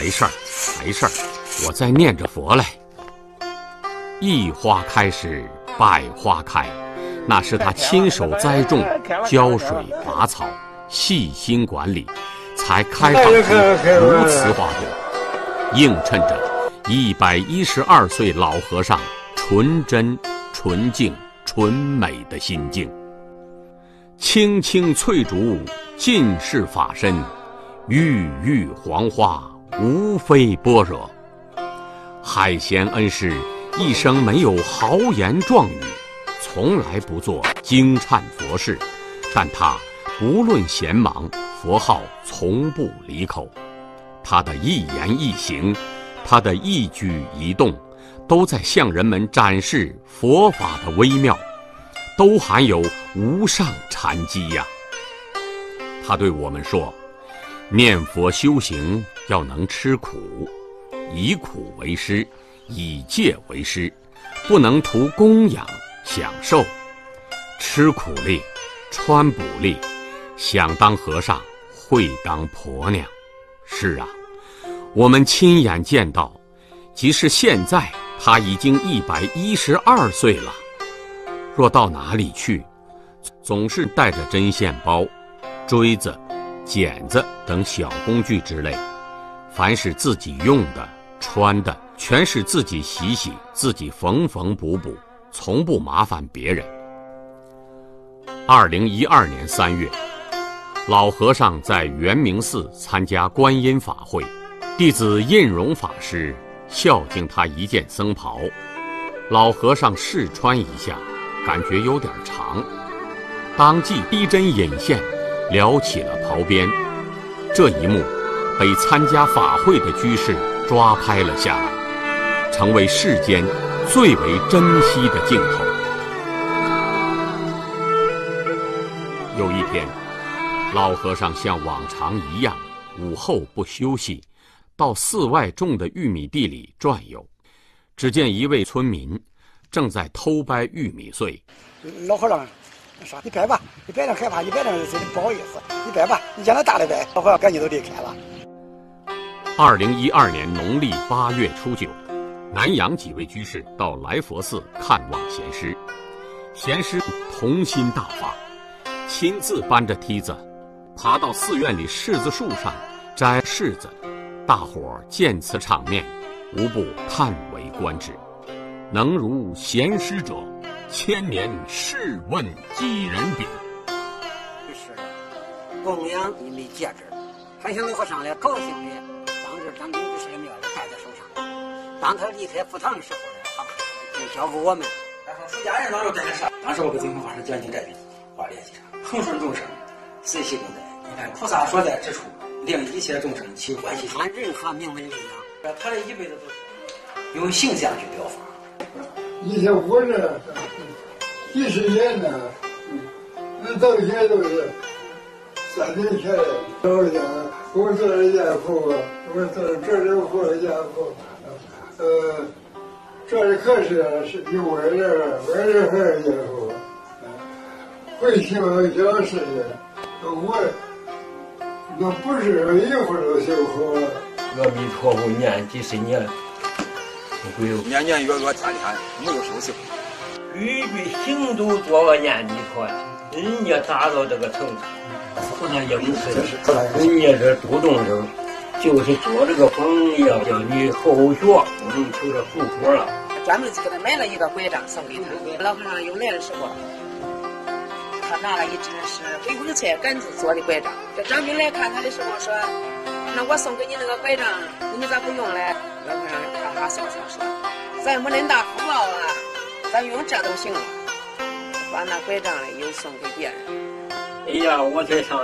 没事儿，没事儿，我在念着佛嘞。一花开时百花开，那是他亲手栽种、浇水拔草、细心管理，才开放出如此花朵，映衬着112岁老和尚纯真、纯净、纯美的心境。青青翠竹尽是法身，郁郁黄花无非般若。海贤恩师一生没有豪言壮语，从来不做惊忏佛事，但他不论闲忙，佛号从不离口。他的一言一行，他的一举一动，都在向人们展示佛法的微妙，都含有无上禅机呀。他对我们说，念佛修行要能吃苦，以苦为师，以戒为师，不能图供养享受，吃苦力，穿补力，想当和尚会当婆娘。是啊，我们亲眼见到，即使现在他已经112岁了，若到哪里去，总是带着针线包、锥子、剪子等小工具之类，凡是自己用的、穿的，全是自己洗洗，自己缝缝补补，从不麻烦别人。2012年3月，老和尚在圆明寺参加观音法会，弟子印荣法师孝敬他一件僧袍，老和尚试穿一下，感觉有点长，当即逼针引线，撩起了袍边。这一幕被参加法会的居士抓拍了下来，成为世间最为珍惜的镜头。有一天，老和尚像往常一样，午后不休息，到寺外种的玉米地里转悠。只见一位村民正在偷掰玉米穗。 老和尚说：“你掰吧，你掰点害怕，你掰点不好意思，你掰吧，你让他大的掰。”老和尚赶紧都离开了。 2012年农历8月初9，南阳几位居士到来佛寺看望贤师，贤师童心大发，亲自搬着梯子爬到寺院里柿子树上摘柿子，大伙儿见此场面，无不叹为观止。能如贤师者，千年试问几人比？ 是供养你的戒指，还向老和尚来高兴的，当时张公居士的庙也戴在手上。当他离开佛堂的时候呢，他就交给我们。 他说：“出家人哪有这件事？当时我跟净空法师讲经这笔话联系上，恒顺众生，随喜共在。你看菩萨所在之处，令一切众生起欢喜心。 按任何名门力量， 他这一辈子都是用形象去表法。 以前活着几十年呢，那到现在都是3年前老家，我做了家父，我做了这里活了家父，这里可是有外人还是家父，会听讲事情，我那不是一会儿就修好了。 阿弥陀佛念几十年。 年年月月天天没有休息， 句句行都做个念弥陀，人家达到这个程度，不能应试，人家这度众生，就是做这个榜样，叫你后学不能求这富婆了。 专门给他买了一个拐杖送给他，老和尚又来的时候，他拿了一只是回光菜杆子做的拐杖。这张兵来看他的时候说：“那我送给你那个拐杖，你咋不用嘞？”老和尚哈哈笑笑说：“咱没恁大福报啊，咱用这都行了。”把那拐杖嘞又送给别人。 哎呀，我才上